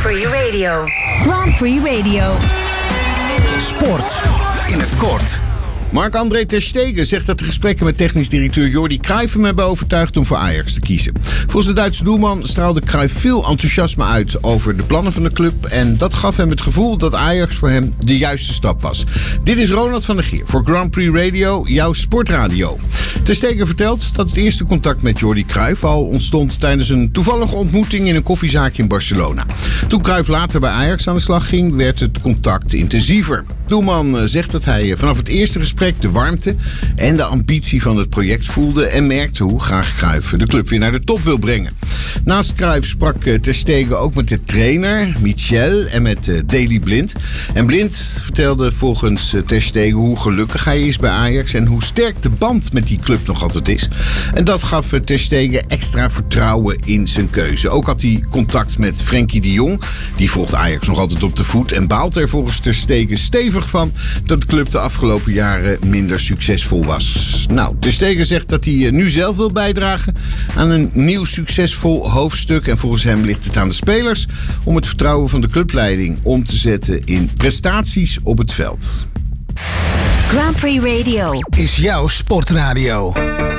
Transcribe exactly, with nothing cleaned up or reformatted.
Prix Radio. Grand Prix Radio. Sport in het kort. Marc-André ter Stegen zegt dat de gesprekken met technisch directeur Jordi Cruijff hem hebben overtuigd om voor Ajax te kiezen. Volgens de Duitse doelman straalde Cruijff veel enthousiasme uit over de plannen van de club. En dat gaf hem het gevoel dat Ajax voor hem de juiste stap was. Dit is Ronald van der Geer voor Grand Prix Radio, jouw sportradio. Ter Stegen vertelt dat het eerste contact met Jordi Cruijff al ontstond tijdens een toevallige ontmoeting in een koffiezaakje in Barcelona. Toen Cruijff later bij Ajax aan de slag ging, werd het contact intensiever. Doelman zegt dat hij vanaf het eerste gesprek de warmte en de ambitie van het project voelde en merkte hoe graag Cruijff de club weer naar de top wil brengen. Naast Cruijff sprak ter Stegen ook met de trainer Michel en met Daley Blind. En Blind vertelde volgens ter Stegen hoe gelukkig hij is bij Ajax en hoe sterk de band met die club nog altijd is. En dat gaf ter Stegen extra vertrouwen in zijn keuze. Ook had hij contact met Frenkie de Jong. Die volgt Ajax nog altijd op de voet en baalt er volgens ter Stegen stevig van dat de club de afgelopen jaren minder succesvol was. Nou, ter Stegen zegt dat hij nu zelf wil bijdragen aan een nieuw succesvol hoofdstuk. En volgens hem ligt het aan de spelers om het vertrouwen van de clubleiding om te zetten in prestaties op het veld. Grand Prix Radio Is jouw sportradio.